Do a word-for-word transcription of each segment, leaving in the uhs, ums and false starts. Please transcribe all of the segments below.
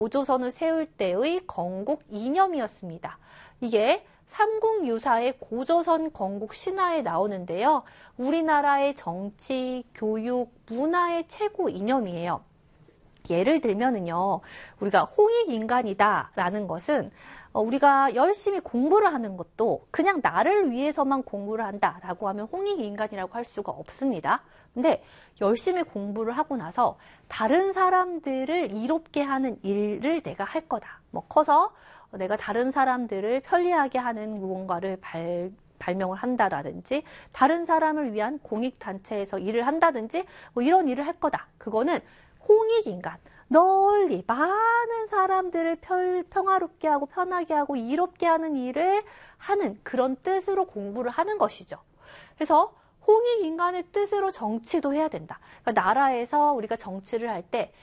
고조선을 세울 때의 건국 이념이었습니다. 이게 삼국유사의 고조선 건국 신화에 나오는데요. 우리나라의 정치, 교육, 문화의 최고 이념이에요. 예를 들면은요, 우리가 홍익인간이다 라는 것은 우리가 열심히 공부를 하는 것도 그냥 나를 위해서만 공부를 한다라고 하면 홍익인간이라고 할 수가 없습니다. 근데 열심히 공부를 하고 나서 다른 사람들을 이롭게 하는 일을 내가 할 거다. 뭐 커서 내가 다른 사람들을 편리하게 하는 무언가를 발, 발명을 한다라든지 다른 사람을 위한 공익단체에서 일을 한다든지 뭐 이런 일을 할 거다. 그거는 홍익인간, 널리 많은 사람들을 펼, 평화롭게 하고 편하게 하고 이롭게 하는 일을 하는 그런 뜻으로 공부를 하는 것이죠. 그래서 홍익인간의 뜻으로 정치도 해야 된다. 그러니까 나라에서 우리가 정치를 할 때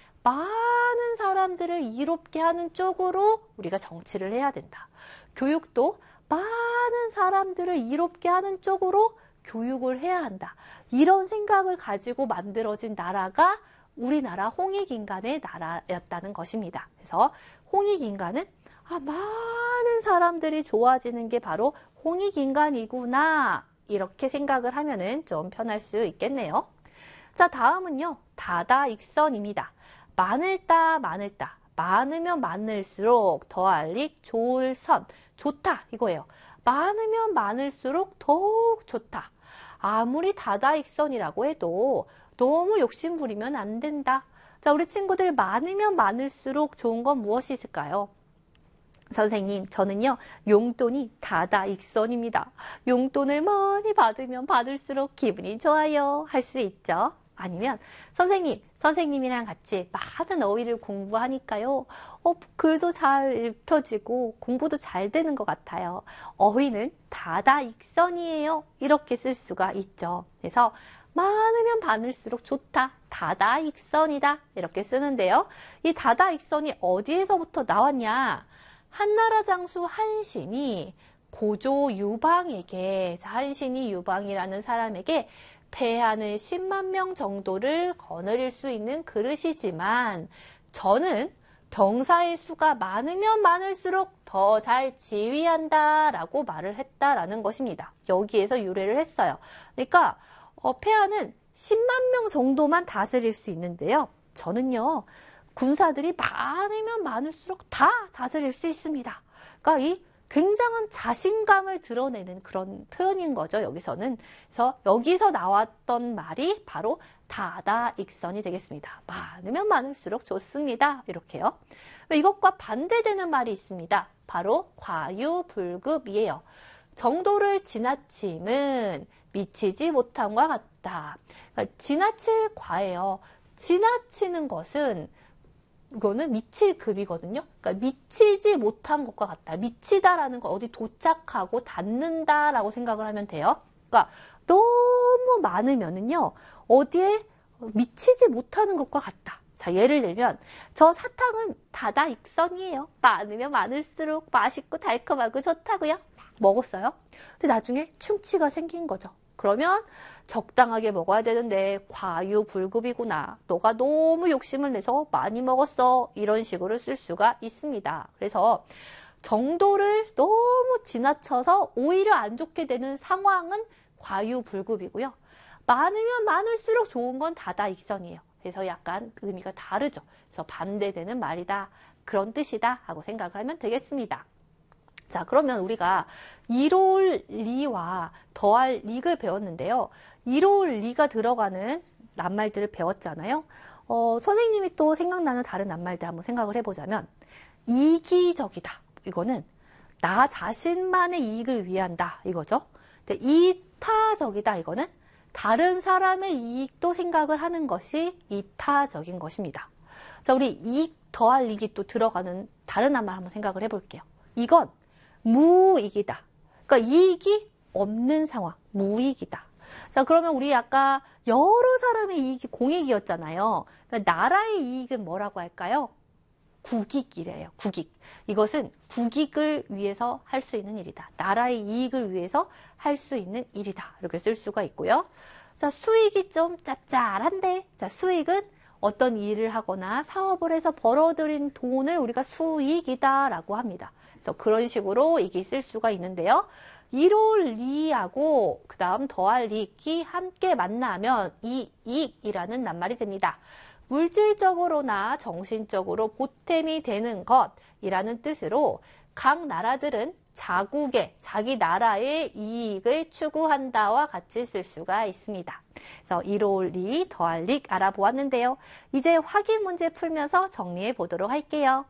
많은 사람들을 이롭게 하는 쪽으로 우리가 정치를 해야 된다. 교육도 많은 사람들을 이롭게 하는 쪽으로 교육을 해야 한다. 이런 생각을 가지고 만들어진 나라가 우리나라 홍익인간의 나라였다는 것입니다. 그래서 홍익인간은 아, 많은 사람들이 좋아지는 게 바로 홍익인간이구나. 이렇게 생각을 하면은 좀 편할 수 있겠네요. 자, 다음은요. 다다익선입니다. 많을다 많을다. 많으면 많을수록 더할릭 좋을 선. 좋다 이거예요. 많으면 많을수록 더욱 좋다. 아무리 다다익선이라고 해도 너무 욕심부리면 안 된다. 자, 우리 친구들 많으면 많을수록 좋은 건 무엇이 있을까요? 선생님, 저는요, 용돈이 다다익선입니다. 용돈을 많이 받으면 받을수록 기분이 좋아요. 할 수 있죠. 아니면, 선생님, 선생님이랑 같이 많은 어휘를 공부하니까요, 어, 글도 잘 읽혀지고 공부도 잘 되는 것 같아요. 어휘는 다다익선이에요. 이렇게 쓸 수가 있죠. 그래서, 많으면 많을수록 좋다. 다다익선이다. 이렇게 쓰는데요. 이 다다익선이 어디에서부터 나왔냐? 한나라 장수 한신이 고조 유방에게, 한신이 유방이라는 사람에게 폐하는 십만 명 정도를 거느릴 수 있는 그릇이지만 저는 병사의 수가 많으면 많을수록 더 잘 지휘한다 라고 말을 했다라는 것입니다. 여기에서 유래를 했어요. 그러니까 어, 폐하는 십만 명 정도만 다스릴 수 있는데요. 저는요. 군사들이 많으면 많을수록 다 다스릴 수 있습니다. 그러니까 이 굉장한 자신감을 드러내는 그런 표현인 거죠. 여기서는. 그래서 여기서 나왔던 말이 바로 다다익선이 되겠습니다. 많으면 많을수록 좋습니다. 이렇게요. 이것과 반대되는 말이 있습니다. 바로 과유불급이에요. 정도를 지나침은 미치지 못함과 같다. 그러니까 지나칠 과예요. 지나치는 것은 이거는 미칠 급이거든요. 그러니까 미치지 못한 것과 같다. 미치다라는 거 어디 도착하고 닿는다라고 생각을 하면 돼요. 그러니까 너무 많으면은요. 어디에 미치지 못하는 것과 같다. 자, 예를 들면 저 사탕은 다다익선이에요. 많으면 많을수록 맛있고 달콤하고 좋다고요. 막 먹었어요. 근데 나중에 충치가 생긴 거죠. 그러면 적당하게 먹어야 되는데 과유불급이구나. 너가 너무 욕심을 내서 많이 먹었어. 이런 식으로 쓸 수가 있습니다. 그래서 정도를 너무 지나쳐서 오히려 안 좋게 되는 상황은 과유불급이고요. 많으면 많을수록 좋은 건 다다익선이에요. 그래서 약간 의미가 다르죠. 그래서 반대되는 말이다. 그런 뜻이다 하고 생각을 하면 되겠습니다. 자, 그러면 우리가 이로울 리와 더할 릭을 배웠는데요. 이로울 리가 들어가는 낱말들을 배웠잖아요. 어, 선생님이 또 생각나는 다른 낱말들 한번 생각을 해보자면 이기적이다. 이거는 나 자신만의 이익을 위한다. 이거죠. 근데 이타적이다. 이거는 다른 사람의 이익도 생각을 하는 것이 이타적인 것입니다. 자, 우리 이익 더할 릭이 또 들어가는 다른 낱말 한번 생각을 해볼게요. 이건 무익이다. 그러니까 이익이 없는 상황, 무익이다. 자, 그러면 우리 아까 여러 사람의 이익이 공익이었잖아요. 그러니까 나라의 이익은 뭐라고 할까요? 국익이래요. 국익. 이것은 국익을 위해서 할 수 있는 일이다. 나라의 이익을 위해서 할 수 있는 일이다. 이렇게 쓸 수가 있고요. 자, 수익이 좀 짭짤한데, 자, 수익은 어떤 일을 하거나 사업을 해서 벌어들인 돈을 우리가 수익이다라고 합니다. 그래서 그런 식으로 이게 쓸 수가 있는데요. 이롤 리하고 그 다음 더할 리이 함께 만나면 이익이라는 낱말이 됩니다. 물질적으로나 정신적으로 보탬이 되는 것이라는 뜻으로 각 나라들은 자국의, 자기 나라의 이익을 추구한다와 같이 쓸 수가 있습니다. 그래서 이롤 리, 더할 리 알아보았는데요. 이제 확인 문제 풀면서 정리해 보도록 할게요.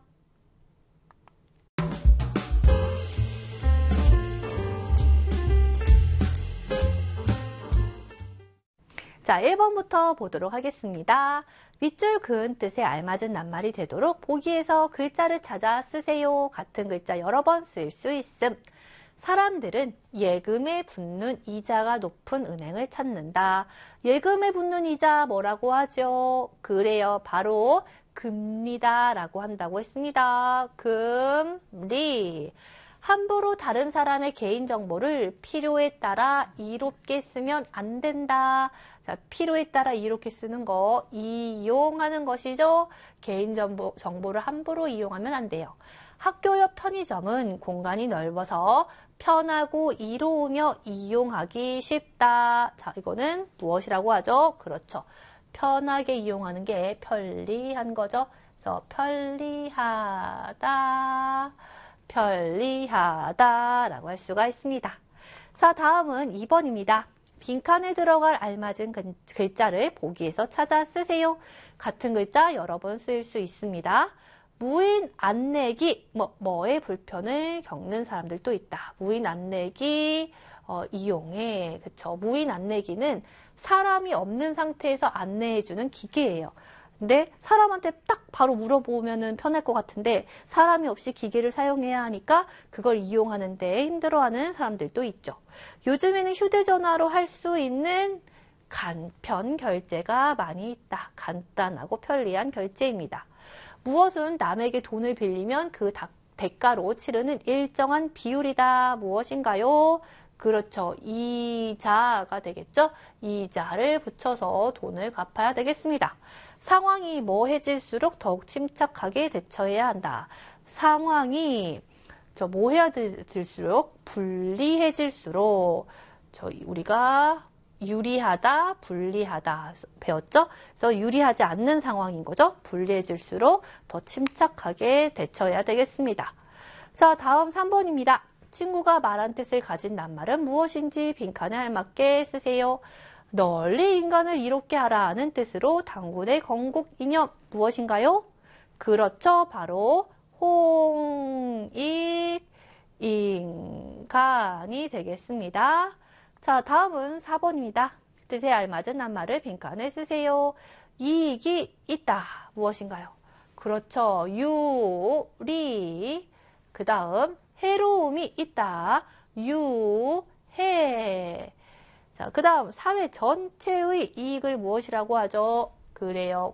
자, 일 번부터 보도록 하겠습니다. 밑줄 그은 뜻에 알맞은 낱말이 되도록 보기에서 글자를 찾아 쓰세요. 같은 글자 여러 번 쓸 수 있음. 사람들은 예금에 붙는 이자가 높은 은행을 찾는다. 예금에 붙는 이자 뭐라고 하죠? 그래요. 바로 금리다 라고 한다고 했습니다. 금리. 함부로 다른 사람의 개인정보를 필요에 따라 이롭게 쓰면 안 된다. 자, 필요에 따라 이렇게 쓰는 거 이용하는 것이죠. 개인정보 정보를 함부로 이용하면 안 돼요. 학교 옆 편의점은 공간이 넓어서 편하고 이로우며 이용하기 쉽다. 자, 이거는 무엇이라고 하죠? 그렇죠. 편하게 이용하는 게 편리한 거죠. 그래서 편리하다, 편리하다라고 할 수가 있습니다. 자, 다음은 이 번입니다. 빈칸에 들어갈 알맞은 글자를 보기에서 찾아 쓰세요. 같은 글자 여러 번 쓸 수 있습니다. 무인 안내기, 뭐, 뭐의 불편을 겪는 사람들도 있다. 무인 안내기, 어, 이용해. 그쵸. 무인 안내기는 사람이 없는 상태에서 안내해주는 기계예요. 근데 사람한테 딱 바로 물어보면은 편할 것 같은데 사람이 없이 기계를 사용해야 하니까 그걸 이용하는데 힘들어하는 사람들도 있죠. 요즘에는 휴대전화로 할 수 있는 간편 결제가 많이 있다. 간단하고 편리한 결제입니다. 무엇은 남에게 돈을 빌리면 그 대가로 치르는 일정한 비율이다. 무엇인가요? 그렇죠. 이자가 되겠죠. 이자를 붙여서 돈을 갚아야 되겠습니다. 상황이 뭐해질수록 더욱 침착하게 대처해야 한다. 상황이 저 뭐해질수록 불리해질수록 저 우리가 유리하다, 불리하다 배웠죠? 그래서 유리하지 않는 상황인 거죠. 불리해질수록 더 침착하게 대처해야 되겠습니다. 자, 다음 삼 번입니다. 친구가 말한 뜻을 가진 낱말은 무엇인지 빈칸에 알맞게 쓰세요. 널리 인간을 이롭게 하라 하는 뜻으로 당군의 건국 이념 무엇인가요? 그렇죠. 바로 홍익 인간이 되겠습니다. 자, 다음은 사 번입니다. 뜻에 알맞은 낱말을 빈칸에 쓰세요. 이익이 있다. 무엇인가요? 그렇죠. 유리. 그 다음 해로움이 있다. 유해. 자, 그 다음 사회 전체의 이익을 무엇이라고 하죠? 그래요.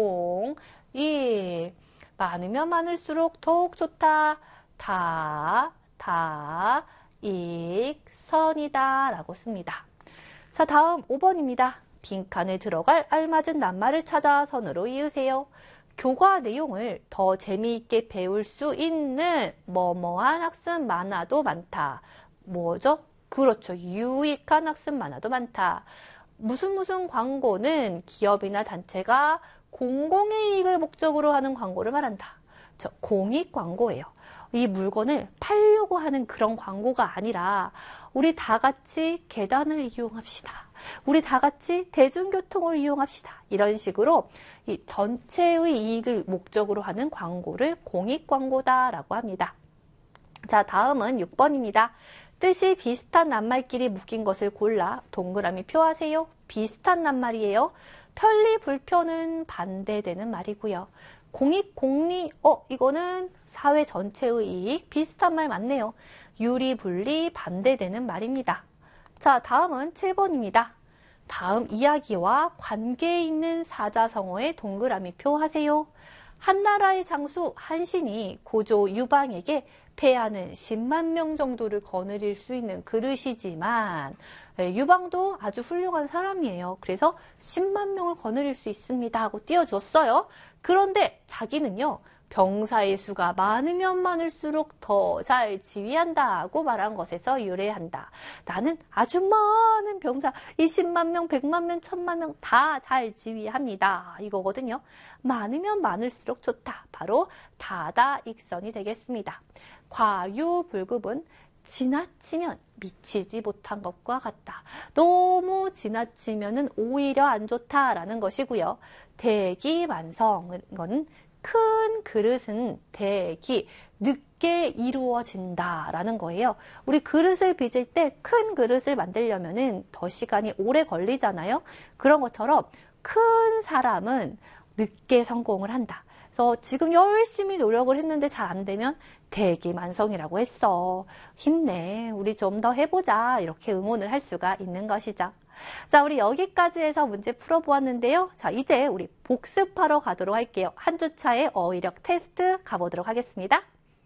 공익. 많으면 많을수록 더욱 좋다. 다, 다, 익, 선이다 라고 씁니다. 자, 다음 오 번입니다. 빈칸에 들어갈 알맞은 낱말을 찾아 선으로 이으세요. 교과 내용을 더 재미있게 배울 수 있는 뭐뭐한 학습 만화도 많다. 뭐죠? 그렇죠. 유익한 학습 만화도 많다. 무슨 무슨 광고는 기업이나 단체가 공공의 이익을 목적으로 하는 광고를 말한다. 저 공익 광고예요. 이 물건을 팔려고 하는 그런 광고가 아니라 우리 다 같이 계단을 이용합시다. 우리 다 같이 대중교통을 이용합시다. 이런 식으로 이 전체의 이익을 목적으로 하는 광고를 공익 광고다라고 합니다. 자, 다음은 육 번입니다. 뜻이 비슷한 낱말끼리 묶인 것을 골라 동그라미 표하세요. 비슷한 낱말이에요. 편리, 불편은 반대되는 말이고요. 공익, 공리, 어, 이거는 사회 전체의 이익, 비슷한 말 맞네요. 유리, 분리, 반대되는 말입니다. 자, 다음은 칠 번입니다. 다음 이야기와 관계 있는 사자성어에 동그라미 표 하세요. 한나라의 장수 한신이 고조 유방에게 패하는 십만 명 정도를 거느릴 수 있는 그릇이지만 유방도 아주 훌륭한 사람이에요. 그래서 십만 명을 거느릴 수 있습니다 하고 띄워줬어요. 그런데 자기는요. 병사의 수가 많으면 많을수록 더 잘 지휘한다고 말한 것에서 유래한다. 나는 아주 많은 병사, 이십만 명, 백만 명, 천만 명 다 잘 지휘합니다. 이거거든요. 많으면 많을수록 좋다. 바로 다다익선이 되겠습니다. 과유불급은 지나치면 미치지 못한 것과 같다. 너무 지나치면은 오히려 안 좋다라는 것이고요. 대기만성은 큰 그릇은 대기, 늦게 이루어진다라는 거예요. 우리 그릇을 빚을 때 큰 그릇을 만들려면은 더 시간이 오래 걸리잖아요. 그런 것처럼 큰 사람은 늦게 성공을 한다. 그래서 지금 열심히 노력을 했는데 잘 안 되면 대기만성이라고 했어. 힘내. 우리 좀 더 해보자. 이렇게 응원을 할 수가 있는 것이죠. 자, 우리 여기까지 해서 문제 풀어보았는데요. 자, 이제 우리 복습하러 가도록 할게요. 한 주차의 어휘력 테스트 가보도록 하겠습니다.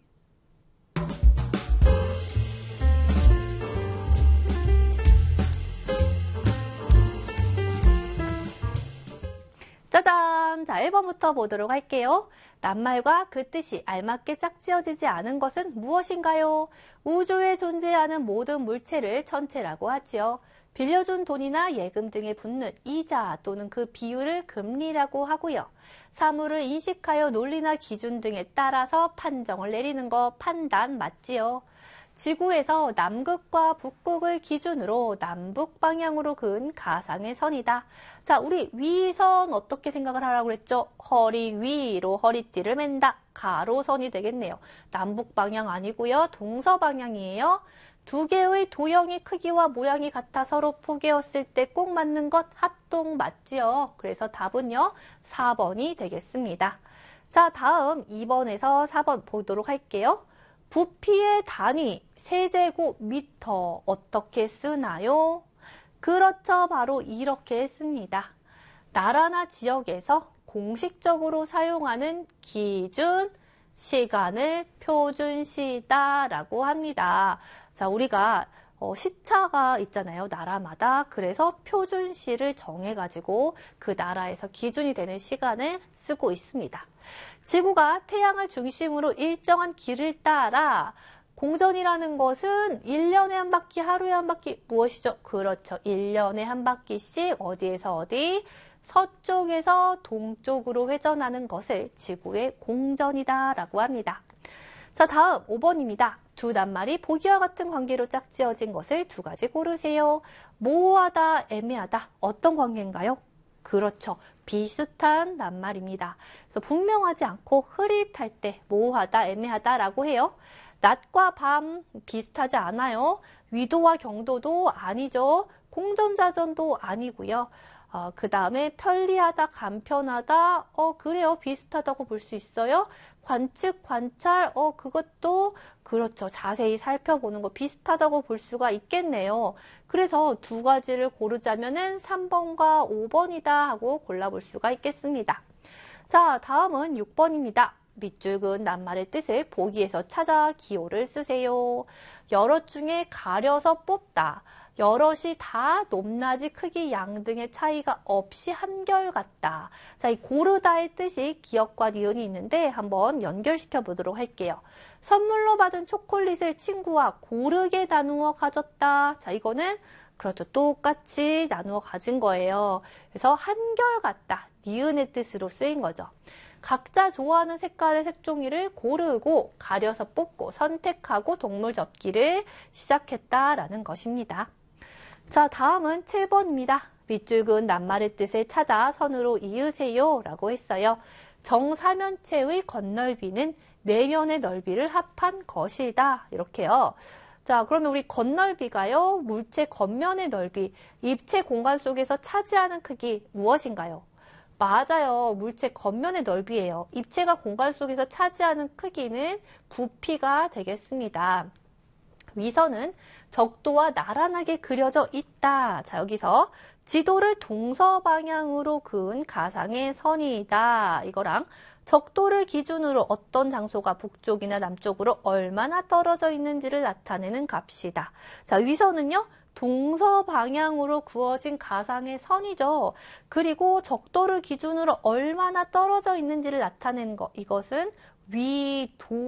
짜잔! 자, 일 번부터 보도록 할게요. 낱말과 그 뜻이 알맞게 짝지어지지 않은 것은 무엇인가요? 우주에 존재하는 모든 물체를 천체라고 하지요. 빌려준 돈이나 예금 등에 붙는 이자 또는 그 비율을 금리라고 하고요. 사물을 인식하여 논리나 기준 등에 따라서 판정을 내리는 거 판단 맞지요. 지구에서 남극과 북극을 기준으로 남북 방향으로 그은 가상의 선이다. 자, 우리 위선 어떻게 생각을 하라고 그랬죠? 허리 위로 허리띠를 맨다. 가로선이 되겠네요. 남북 방향 아니고요. 동서 방향이에요. 두 개의 도형의 크기와 모양이 같아 서로 포개었을 때 꼭 맞는 것 합동 맞지요. 그래서 답은요. 사 번이 되겠습니다. 자, 다음 이 번에서 사 번 보도록 할게요. 부피의 단위 세제곱미터 어떻게 쓰나요? 그렇죠. 바로 이렇게 씁니다. 나라나 지역에서 공식적으로 사용하는 기준 시간을 표준시다라고 합니다. 자, 우리가 어, 시차가 있잖아요. 나라마다. 그래서 표준시를 정해가지고 그 나라에서 기준이 되는 시간을 쓰고 있습니다. 지구가 태양을 중심으로 일정한 길을 따라 공전이라는 것은 일 년에 한 바퀴, 하루에 한 바퀴 무엇이죠? 그렇죠. 일 년에 한 바퀴씩 어디에서 어디? 서쪽에서 동쪽으로 회전하는 것을 지구의 공전이다라고 합니다. 자, 다음 오 번입니다. 두 낱말이 보기와 같은 관계로 짝지어진 것을 두 가지 고르세요. 모호하다, 애매하다. 어떤 관계인가요? 그렇죠. 비슷한 낱말입니다. 그래서 분명하지 않고 흐릿할 때 모호하다, 애매하다라고 해요. 낮과 밤 비슷하지 않아요. 위도와 경도도 아니죠. 공전자전도 아니고요. 어, 그 다음에 편리하다, 간편하다, 어, 그래요. 비슷하다고 볼 수 있어요. 관측, 관찰, 어, 그것도 그렇죠. 자세히 살펴보는 거 비슷하다고 볼 수가 있겠네요. 그래서 두 가지를 고르자면은 삼 번과 오 번이다 하고 골라볼 수가 있겠습니다. 자, 다음은 육 번입니다. 밑줄 그은 낱말의 뜻을 보기에서 찾아 기호를 쓰세요. 여럿 중에 가려서 뽑다. 여럿이 다 높낮이 크기 양 등의 차이가 없이 한결같다. 자, 이 고르다의 뜻이 기역과 니은이 있는데 한번 연결시켜 보도록 할게요. 선물로 받은 초콜릿을 친구와 고르게 나누어 가졌다. 자, 이거는 그렇죠. 똑같이 나누어 가진 거예요. 그래서 한결같다. 니은의 뜻으로 쓰인 거죠. 각자 좋아하는 색깔의 색종이를 고르고 가려서 뽑고 선택하고 동물 접기를 시작했다라는 것입니다. 자, 다음은 칠 번입니다. 밑줄 그은 낱말의 뜻을 찾아 선으로 이으세요 라고 했어요. 정사면체의 겉넓이는 내면의 넓이를 합한 것이다. 이렇게요. 자, 그러면 우리 겉넓이가요. 물체 겉면의 넓이, 입체 공간 속에서 차지하는 크기 무엇인가요? 맞아요. 물체 겉면의 넓이에요. 입체가 공간 속에서 차지하는 크기는 부피가 되겠습니다. 위선은 적도와 나란하게 그려져 있다. 자, 여기서 지도를 동서 방향으로 그은 가상의 선이다. 이거랑 적도를 기준으로 어떤 장소가 북쪽이나 남쪽으로 얼마나 떨어져 있는지를 나타내는 값이다. 자, 위선은요, 동서 방향으로 그어진 가상의 선이죠. 그리고 적도를 기준으로 얼마나 떨어져 있는지를 나타내는 것, 이것은 위도